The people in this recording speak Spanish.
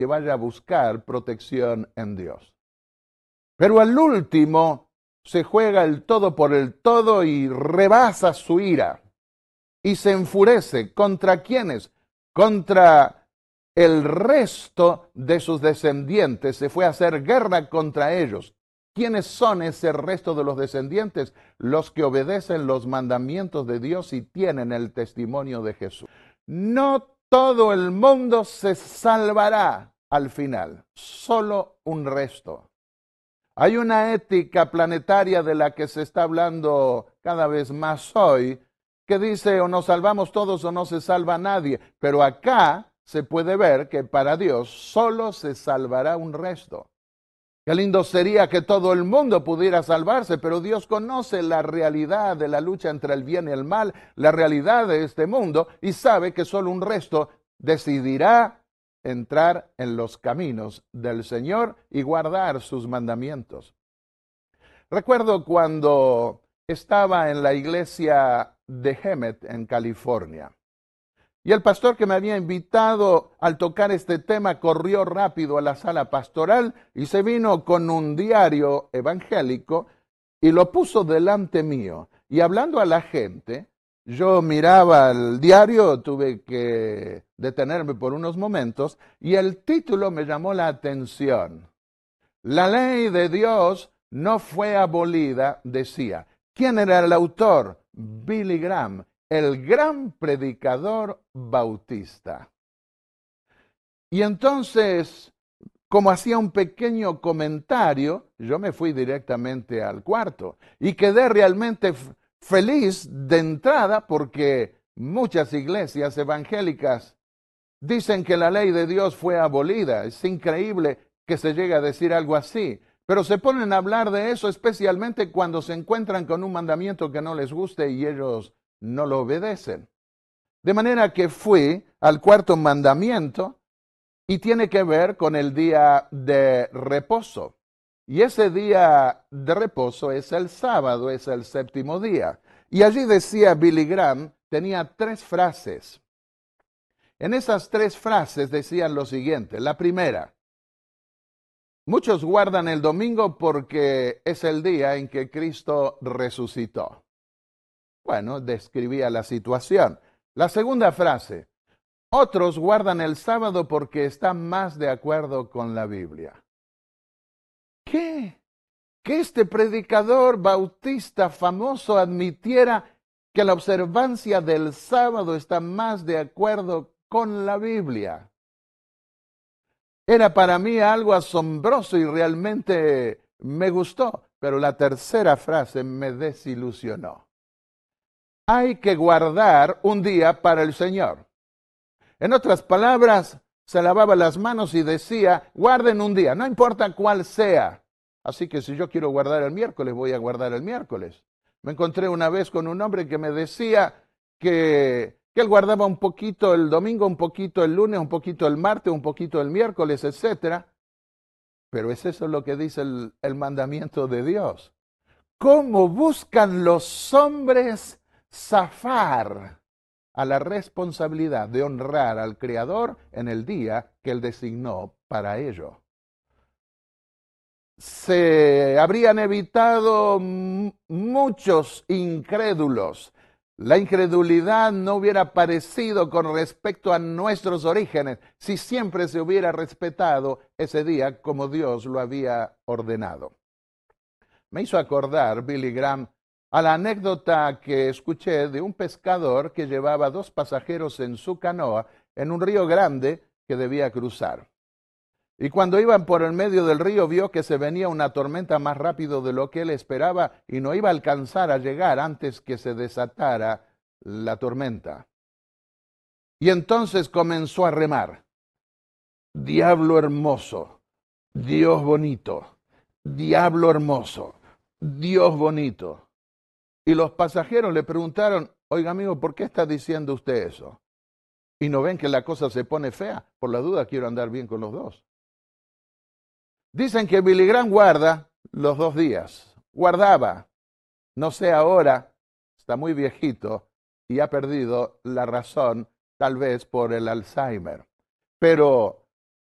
que vaya a buscar protección en Dios. Pero al último se juega el todo por el todo y rebasa su ira y se enfurece. ¿Contra quiénes? Contra el resto de sus descendientes. Se fue a hacer guerra contra ellos. ¿Quiénes son ese resto de los descendientes? Los que obedecen los mandamientos de Dios y tienen el testimonio de Jesús. No todo el mundo se salvará al final, solo un resto. Hay una ética planetaria de la que se está hablando cada vez más hoy, que dice o nos salvamos todos o no se salva nadie, pero acá se puede ver que para Dios solo se salvará un resto. Qué lindo sería que todo el mundo pudiera salvarse, pero Dios conoce la realidad de la lucha entre el bien y el mal, la realidad de este mundo, y sabe que solo un resto decidirá entrar en los caminos del Señor y guardar sus mandamientos. Recuerdo cuando estaba en la iglesia de Hemet en California. Y el pastor que me había invitado al tocar este tema corrió rápido a la sala pastoral y se vino con un diario evangélico y lo puso delante mío. Y hablando a la gente, yo miraba el diario, tuve que detenerme por unos momentos y el título me llamó la atención. La ley de Dios no fue abolida, decía. ¿Quién era el autor? Billy Graham, el gran predicador bautista. Y entonces, como hacía un pequeño comentario, yo me fui directamente al cuarto y quedé realmente feliz de entrada porque muchas iglesias evangélicas dicen que la ley de Dios fue abolida. Es increíble que se llegue a decir algo así. Pero se ponen a hablar de eso especialmente cuando se encuentran con un mandamiento que no les guste y ellos no lo obedecen. De manera que fui al cuarto mandamiento y tiene que ver con el día de reposo. Y ese día de reposo es el sábado, es el séptimo día. Y allí decía Billy Graham, tenía 3 frases. En esas 3 frases decían lo siguiente. La primera, muchos guardan el domingo porque es el día en que Cristo resucitó. Bueno, describía la situación. La segunda frase, otros guardan el sábado porque están más de acuerdo con la Biblia. ¿Qué? Que este predicador bautista famoso admitiera que la observancia del sábado está más de acuerdo con la Biblia. Era para mí algo asombroso y realmente me gustó, pero la tercera frase me desilusionó. Hay que guardar un día para el Señor. En otras palabras, se lavaba las manos y decía, guarden un día, no importa cuál sea. Así que si yo quiero guardar el miércoles, voy a guardar el miércoles. Me encontré una vez con un hombre que me decía que él guardaba un poquito el domingo, un poquito el lunes, un poquito el martes, un poquito el miércoles, etc. Pero es eso lo que dice el mandamiento de Dios. ¿Cómo buscan los hombres zafar a la responsabilidad de honrar al Creador en el día que Él designó para ello? Se habrían evitado muchos incrédulos. La incredulidad no hubiera aparecido con respecto a nuestros orígenes si siempre se hubiera respetado ese día como Dios lo había ordenado. Me hizo acordar, Billy Graham, a la anécdota que escuché de un pescador que llevaba 2 pasajeros en su canoa en un río grande que debía cruzar. Y cuando iban por el medio del río vio que se venía una tormenta más rápido de lo que él esperaba y no iba a alcanzar a llegar antes que se desatara la tormenta. Y entonces comenzó a remar. Diablo hermoso, Dios bonito, diablo hermoso, Dios bonito. Y los pasajeros le preguntaron, oiga amigo, ¿por qué está diciendo usted eso? ¿Y no ven que la cosa se pone fea? Por la duda quiero andar bien con los dos. Dicen que Billy Graham guarda los 2 días. Guardaba. No sé ahora, está muy viejito y ha perdido la razón, tal vez por el Alzheimer. Pero